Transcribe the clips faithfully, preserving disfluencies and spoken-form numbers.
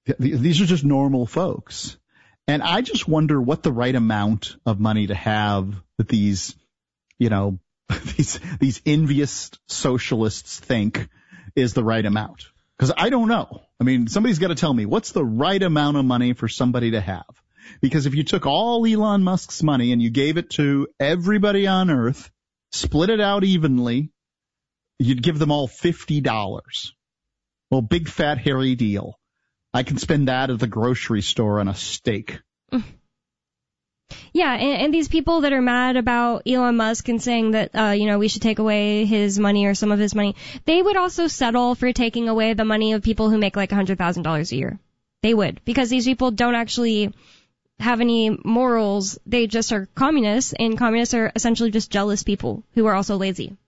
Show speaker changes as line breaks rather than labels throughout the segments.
th- these are just normal folks. And I just wonder what the right amount of money to have that these, you know, these, these envious socialists think is the right amount. Because I don't know. I mean, somebody's got to tell me what's the right amount of money for somebody to have. Because if you took all Elon Musk's money and you gave it to everybody on Earth, split it out evenly, you'd give them all fifty dollars. Well, big fat hairy deal. I can spend that at the grocery store on a steak.
Yeah, and, and these people that are mad about Elon Musk and saying that, uh, you know, we should take away his money or some of his money, they would also settle for taking away the money of people who make like one hundred thousand dollars a year. They would, because these people don't actually have any morals. They just are communists, and communists are essentially just jealous people who are also lazy.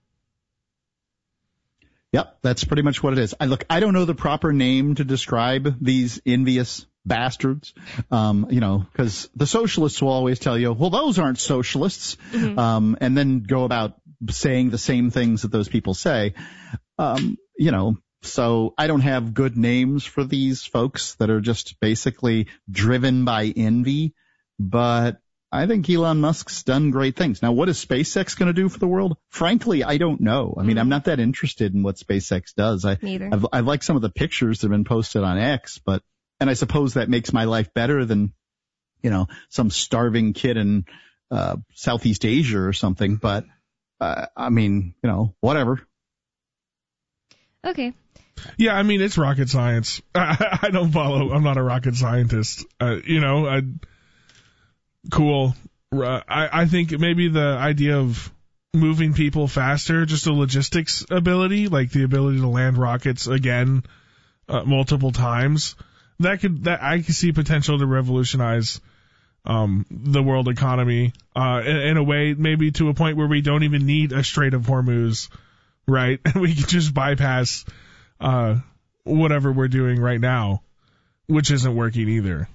Yep, that's pretty much what it is. I look, I don't know the proper name to describe these envious bastards, um, you know, because the socialists will always tell you, well, those aren't socialists, mm-hmm. um, and then go about saying the same things that those people say, um, you know. So I don't have good names for these folks that are just basically driven by envy, but I think Elon Musk's done great things. Now, what is SpaceX going to do for the world? Frankly, I don't know. I mean, mm-hmm. I'm not that interested in what SpaceX does. I,
Neither.
I've, I like some of the pictures that have been posted on X, but, and I suppose that makes my life better than, you know, some starving kid in, uh, Southeast Asia or something. But, uh, I mean, you know, whatever.
Okay.
Yeah, I mean, it's rocket science. I, I don't follow. I'm not a rocket scientist. Uh, you know, I, cool. Uh, I, I think maybe the idea of moving people faster, just a logistics ability, like the ability to land rockets again uh, multiple times, that could that I could see potential to revolutionize um, the world economy uh, in, in a way, maybe to a point where we don't even need a Strait of Hormuz, right? And we can just bypass uh, whatever we're doing right now, which isn't working either.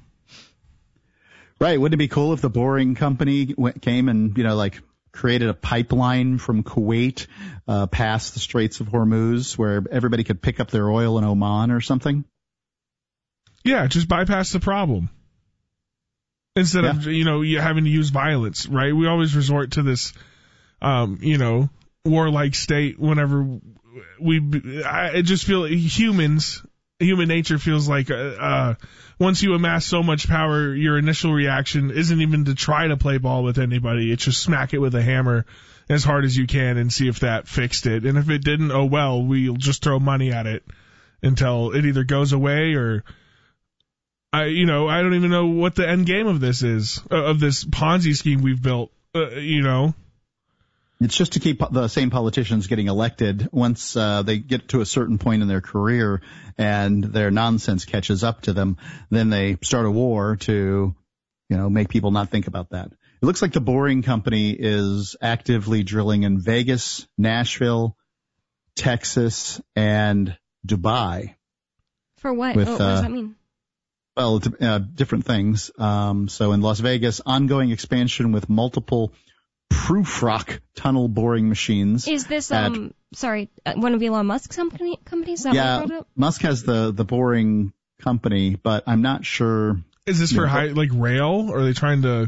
Right. Wouldn't it be cool if the Boring Company went, came and, you know, like created a pipeline from Kuwait uh, past the Straits of Hormuz where everybody could pick up their oil in Oman or something?
Yeah, just bypass the problem. Instead yeah. of, you know, you having to use violence, right? We always resort to this, um, you know, warlike state whenever we, I just feel humans, human nature feels like, uh, uh, once you amass so much power, your initial reaction isn't even to try to play ball with anybody. It's just smack it with a hammer as hard as you can and see if that fixed it. And if it didn't, oh well, we'll just throw money at it until it either goes away or, I, you know, I don't even know what the end game of this is, uh, of this Ponzi scheme we've built, uh, you know.
It's just to keep the same politicians getting elected once uh, they get to a certain point in their career and their nonsense catches up to them. Then they start a war to, you know, make people not think about that. It looks like the Boring Company is actively drilling in Vegas, Nashville, Texas, and Dubai.
For what?
With,
oh, what
uh,
does that mean?
Well, uh, different things. Um, so in Las Vegas, ongoing expansion with multiple Prufrock tunnel boring machines.
Is this, um, at, sorry, one of Elon Musk's company, companies? Is that
yeah,
what up?
Musk has the, the Boring Company, but I'm not sure.
Is this for know, high, like rail? Or are they trying to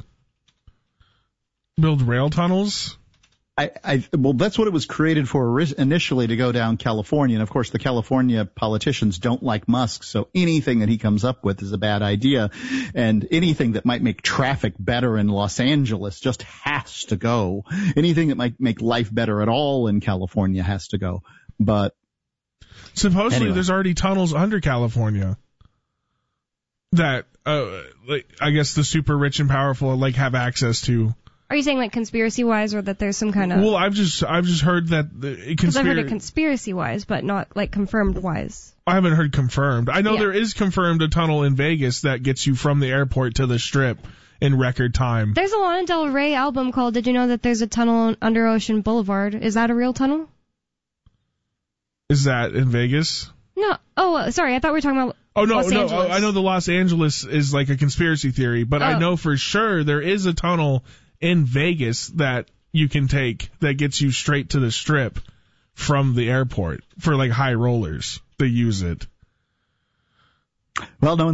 build rail tunnels?
I, I, well, that's what it was created for initially, to go down California. And of course, the California politicians don't like Musk, so anything that he comes up with is a bad idea. And anything that might make traffic better in Los Angeles just has to go. Anything that might make life better at all in California has to go. But
supposedly
anyway.
There's already tunnels under California that, uh, like, I guess the super rich and powerful like have access to.
Are you saying like conspiracy-wise, or that there's some kind of...
Well, I've just I've just heard that...
Because conspira- I've heard it conspiracy-wise, but not like confirmed-wise.
I haven't heard confirmed. I know
yeah.
there is confirmed a tunnel in Vegas that gets you from the airport to the Strip in record time.
There's a Lana Del Rey album called Did You Know That There's a Tunnel Under Ocean Boulevard? Is that a real tunnel?
Is that in Vegas?
No. Oh, sorry. I thought we were talking about
Oh, no,
Los
no.
Angeles.
I know the Los Angeles is like a conspiracy theory, but
oh.
I know for sure there is a tunnel in Vegas that you can take that gets you straight to the Strip from the airport for like high rollers. They use it.
Well, no